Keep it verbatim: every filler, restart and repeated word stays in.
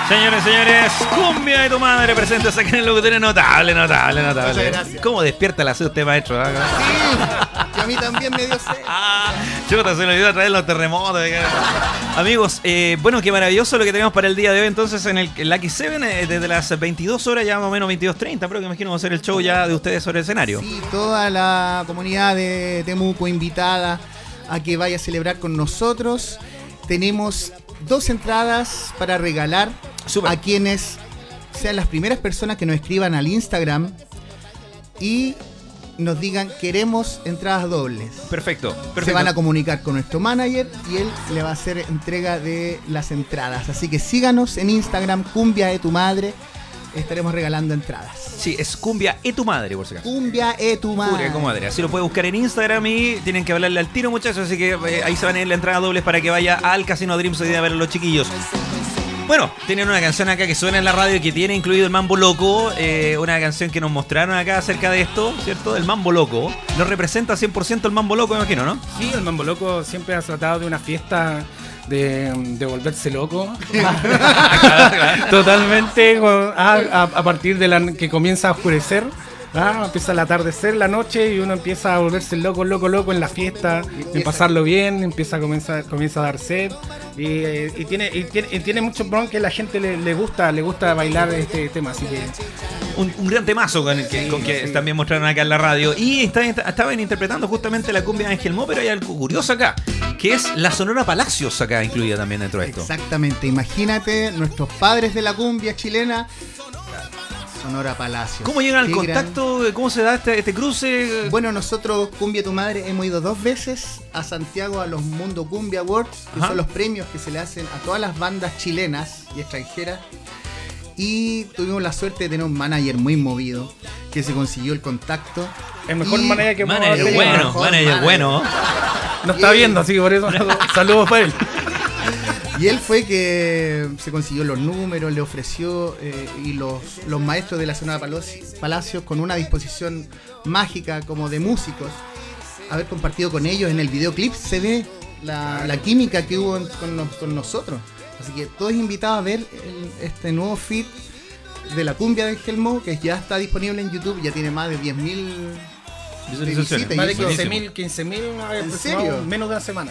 Señores, señores, cumbia de tu madre presentes aquí en el locutorio. Notable, notable, notable. Muchas gracias. ¿Cómo despierta la sed usted, maestro? Sí, que a mí también me dio sed. Ah, chuta, se me olvidó traer los terremotos. Amigos, eh, bueno, qué maravilloso lo que tenemos para el día de hoy. Entonces, en el Lucky Seven, eh, desde las veintidós horas, ya más o menos veintidós treinta, pero que imagino va a ser el show ya de ustedes sobre el escenario. Sí, toda la comunidad de Temuco invitada a que vaya a celebrar con nosotros. Tenemos dos entradas para regalar Super. a quienes sean las primeras personas que nos escriban al Instagram y nos digan queremos entradas dobles. Perfecto, perfecto. Se van a comunicar con nuestro manager y él le va a hacer entrega de las entradas. Así que síganos en Instagram, Cumbia de tu Madre. Estaremos regalando entradas. Sí, es Cumbia e tu madre, por si acaso. Cumbia de tu madre. Cumbia tu madre. Así lo puede buscar en Instagram y tienen que hablarle al tiro, muchachos. Así que eh, ahí se van a ir la entrada dobles para que vaya al Casino Dreams hoy día a ver a los chiquillos. Bueno, tienen una canción acá que suena en la radio y que tiene incluido el Mambo Loco. Eh, una canción que nos mostraron acá acerca de esto, ¿cierto? El Mambo Loco. Lo representa cien por ciento el Mambo Loco, me imagino, ¿no? Sí, el Mambo Loco siempre ha tratado de una fiesta de, de volverse loco. Totalmente a, a, a partir de la que comienza a oscurecer. Ah, empieza el atardecer, la noche y uno empieza a volverse loco, loco, loco en la fiesta, en pasarlo bien, empieza a comenzar, comienza a dar sed y, y tiene y tiene, y tiene mucho bron que la gente le, le gusta, le gusta bailar este tema, así que Un, un gran temazo con el que, Sí, con que sí. también mostraron acá en la radio. Y está- está- estaban interpretando justamente la cumbia de Ángel Mo, pero hay algo curioso acá, que es la Sonora Palacios acá incluida también dentro de esto. Exactamente, imagínate nuestros padres de la cumbia chilena, Sonora Palacios. ¿Cómo llegan al Qué contacto? ¿Cómo se da este, este cruce? gran- Bueno, nosotros, Cumbia Tu Madre, hemos ido dos veces a Santiago a los Mundo Cumbia Awards, que Ajá. son los premios que se le hacen a todas las bandas chilenas y extranjeras. Y tuvimos la suerte de tener un manager muy movido, que se consiguió el contacto. el mejor Y- manera que hemos Manager tenido. bueno, mejor manager manager. bueno. No está viendo, así que por eso saludos para él. Y él fue que se consiguió los números, le ofreció eh, y los, los maestros de la Sonora Palacios, Palacios con una disposición mágica como de músicos, haber compartido con ellos en el videoclip se ve la, la química que hubo en- con, nos- con nosotros. Así que todos invitados a ver el- este nuevo feed de la cumbia de Ángel Mo, que ya está disponible en YouTube, ya tiene más de diez mil Visualizaciones. visitas. Más de Y eso- quince mil, quince mil ¿En serio? menos de una semana.